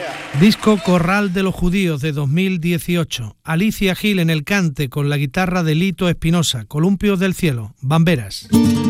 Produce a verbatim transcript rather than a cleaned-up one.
Disco Corral de los Judíos de dos mil dieciocho. Alicia Gil en el cante con la guitarra de Lito Espinosa. Columpios del cielo, Bamberas.